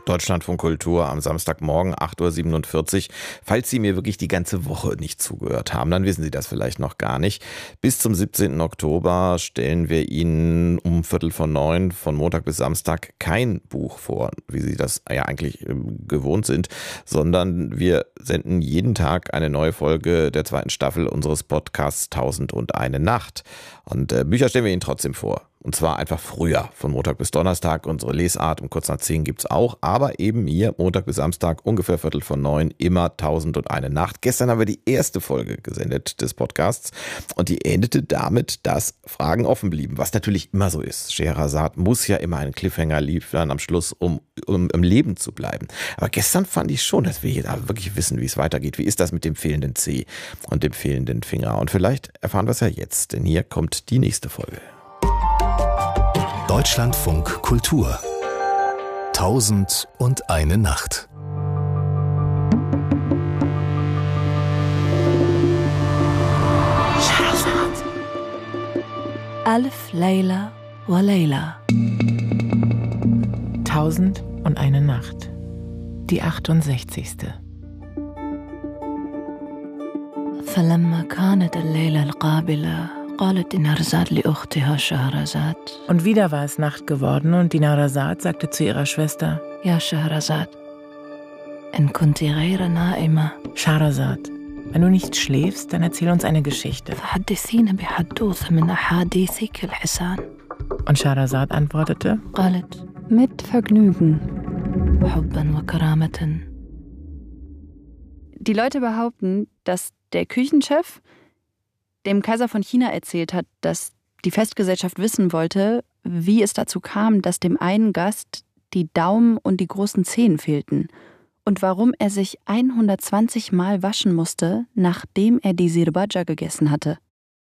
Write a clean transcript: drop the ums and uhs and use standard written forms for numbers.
Deutschlandfunk Kultur am Samstagmorgen 8.47 Uhr. Falls Sie mir wirklich die ganze Woche nicht zugehört haben, dann wissen Sie das vielleicht noch gar nicht. Bis zum 17. Oktober stellen wir Ihnen um 8:45 von Montag bis Samstag kein Buch vor, wie Sie das ja eigentlich gewohnt sind, sondern wir senden jeden Tag eine neue Folge der 2. Staffel unseres Podcasts 1001 Nacht. Und Bücher stellen wir Ihnen trotzdem vor. Und zwar einfach früher, von Montag bis Donnerstag. Unsere Lesart um kurz nach 10 gibt's auch. Aber eben hier Montag bis Samstag, ungefähr 8:45, immer 1001 Nacht. Gestern haben wir die erste Folge gesendet des Podcasts. Und die endete damit, dass Fragen offen blieben. Was natürlich immer so ist. Scheherazade muss ja immer einen Cliffhanger liefern am Schluss, um im Leben zu bleiben. Aber gestern fand ich schon, dass wir hier da wirklich wissen, wie es weitergeht. Wie ist das mit dem fehlenden C und dem fehlenden Finger? Und vielleicht erfahren wir es ja jetzt. Denn hier kommt die nächste Folge. Deutschlandfunk Kultur 1001 Nacht. Alf Layla wa Layla. 1001 Nacht. Die 68. فلما كانت الليلة القابلة قالت دينارزاد لأختها شهرزاد. Und wieder war es Nacht geworden und Dinarzade sagte zu ihrer Schwester: يا شهرزاد إن كنت غير نائمة Scheherazade, wenn du nicht schläfst, dann erzähl uns eine Geschichte. فحدثينا بحدوثة من أحاديثك الحسان. Und Scheherazade antwortete: قالت mit Vergnügen حبا وكرامة. Die Leute behaupten, dass der Küchenchef dem Kaiser von China erzählt hat, dass die Festgesellschaft wissen wollte, wie es dazu kam, dass dem einen Gast die Daumen und die großen Zehen fehlten und warum er sich 120 Mal waschen musste, nachdem er die Sirbaja gegessen hatte.